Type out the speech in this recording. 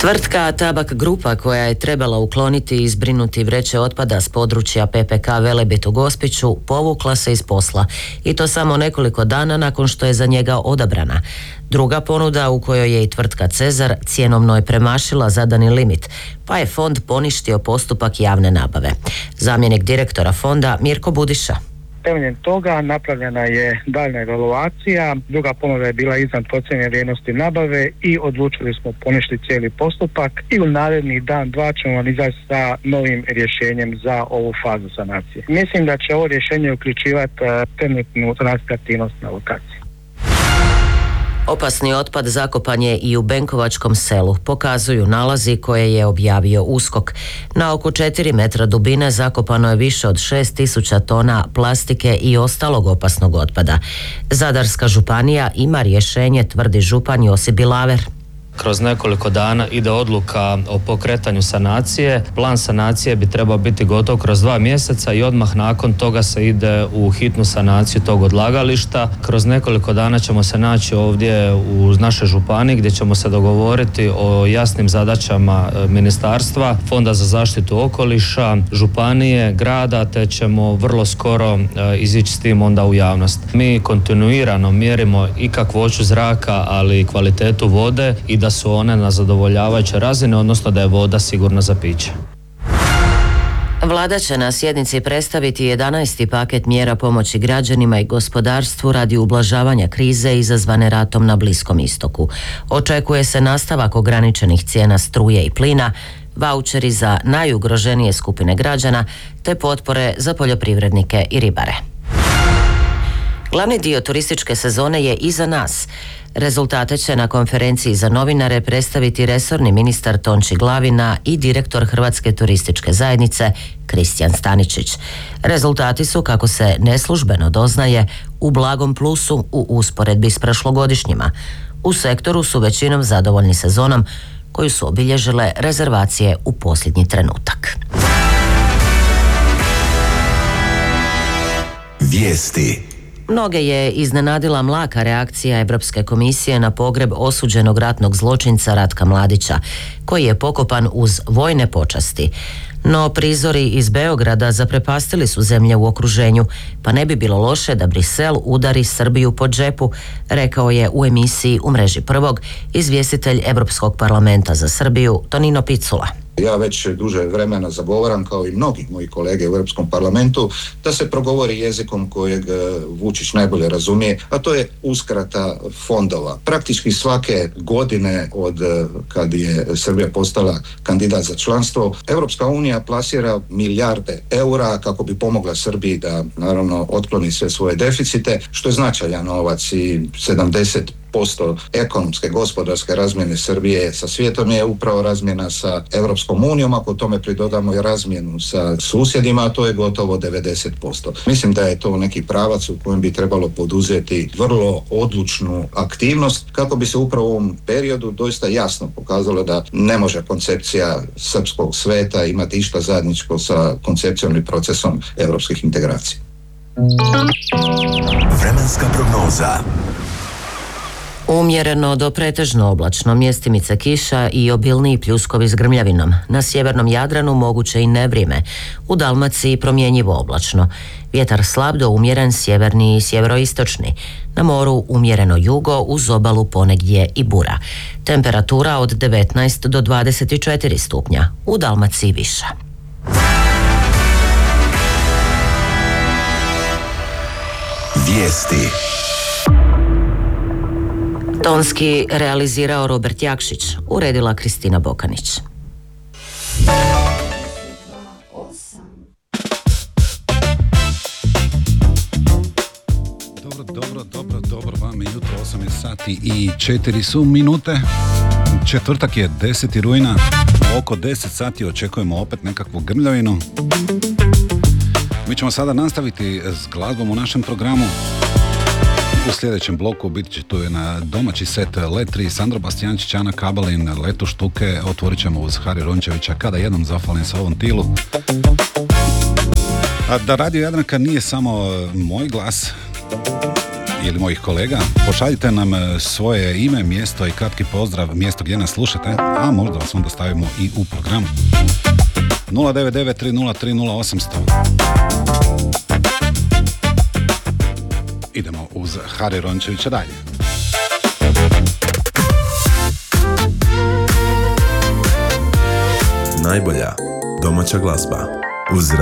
Tvrtka Tabak Grupa, koja je trebala ukloniti i zbrinuti vreće otpada s područja PPK Velebit u Gospiću, povukla se iz posla i to samo nekoliko dana nakon što je za njega odabrana. Druga ponuda, u kojoj je i tvrtka Cezar, cjenovno je premašila zadani limit, pa je fond poništio postupak javne nabave. Zamjenik direktora fonda Mirko Budiša. Temeljem toga napravljena je daljna evaluacija, druga ponuda je bila iznad procijenjene vrijednosti nabave i odlučili smo poništiti cijeli postupak i u narednih dan, dva ćemo vam izaći sa novim rješenjem za ovu fazu sanacije. Mislim da će ovo rješenje uključivati trenutnu transaktivnost na lokaciji. Opasni otpad zakopan je i u Benkovačkom selu, pokazuju nalazi koje je objavio USKOK. Na oko 4 metra dubine zakopano je više od 6.000 tona plastike i ostalog opasnog otpada. Zadarska županija ima rješenje, tvrdi župan Josip Bilaver. Kroz nekoliko dana ide odluka o pokretanju sanacije. Plan sanacije bi trebao biti gotov kroz 2 mjeseca i odmah nakon toga se ide u hitnu sanaciju tog odlagališta. Kroz nekoliko dana ćemo se naći ovdje u našoj županiji gdje ćemo se dogovoriti o jasnim zadaćama ministarstva, Fonda za zaštitu okoliša, županije, grada, te ćemo vrlo skoro izići s tim onda u javnost. Mi kontinuirano mjerimo i kakvoću zraka, ali i kvalitetu vode i da su one na zadovoljavajuće razine, odnosno da je voda sigurna za piće. Vlada će na sjednici predstaviti 11. paket mjera pomoći građanima i gospodarstvu radi ublažavanja krize izazvane ratom na Bliskom istoku. Očekuje se nastavak ograničenih cijena struje i plina, vaučeri za najugroženije skupine građana te potpore za poljoprivrednike i ribare. Glavni dio turističke sezone je iza nas. Rezultate će na konferenciji za novinare predstaviti resorni ministar Tonči Glavina i direktor Hrvatske turističke zajednice Kristijan Staničić. Rezultati su, kako se neslužbeno doznaje, u blagom plusu u usporedbi s prošlogodišnjima. U sektoru su većinom zadovoljni sezonom koju su obilježile rezervacije u posljednji trenutak. Vijesti. Mnoge je iznenadila mlaka reakcija Europske komisije na pogreb osuđenog ratnog zločinca Ratka Mladića, koji je pokopan uz vojne počasti. No prizori iz Beograda zaprepastili su zemlje u okruženju, pa ne bi bilo loše da Brisel udari Srbiju po džepu, rekao je u emisiji U mreži prvog izvjestitelj Europskog parlamenta za Srbiju Tonino Picula. Ja već duže vremena zagovaram, kao i mnogi moji kolege u Europskom parlamentu, da se progovori jezikom kojeg Vučić najbolje razumije, a to je uskrata fondova. Praktički svake godine od kad je Srbija postala kandidat za članstvo, Europska unija plasira milijarde eura kako bi pomogla Srbiji da naravno otkloni sve svoje deficite, što je značajan novac i 70% ekonomske, gospodarske razmjene Srbije sa svijetom je upravo razmjena sa Europskom unijom, ako tome pridodamo i razmjenu sa susjedima, a to je gotovo 90%. Mislim da je to neki pravac u kojem bi trebalo poduzeti vrlo odlučnu aktivnost kako bi se upravo u ovom periodu doista jasno pokazalo da ne može koncepcija srpskog sveta imati išta zajedničko sa koncepcijom i procesom europskih integracija. Vremenska prognoza. Umjereno do pretežno oblačno, mjestimice kiša i obilniji pljuskovi s grmljavinom. Na sjevernom Jadranu moguće i nevrijeme. U Dalmaciji promjenjivo oblačno. Vjetar slab do umjeren sjeverni i sjeveroistočni. Na moru umjereno jugo, uz obalu ponegdje i bura. Temperatura od 19 do 24 stupnja. U Dalmaciji viša. Vijesti. Tonski realizirao Robert Jakšić, uredila Kristina Bokanić. Dobro vam je jutro, 8 sati i 4 su minute. Četvrtak je 10. rujna, oko 10 sati očekujemo opet nekakvu grmljavinu. Mi ćemo sada nastaviti s glazbom u našem programu. U sljedećem bloku bit će tu na domaći set Letri, Sandro Bastijančić, Ana Kabalin, Letu Štuke, otvorit ćemo uz Hari Rončevića Kada jednom zafalim sa ovom tilu. A da Radio Jadranka nije samo moj glas ili mojih kolega, pošaljite nam svoje ime, mjesto i kratki pozdrav, mjesto gdje nas slušate, a možda vas onda stavimo i u program. 099-303-0800. Idemo uz Hari Rončevića dalje. Najbolja domaća glazba uz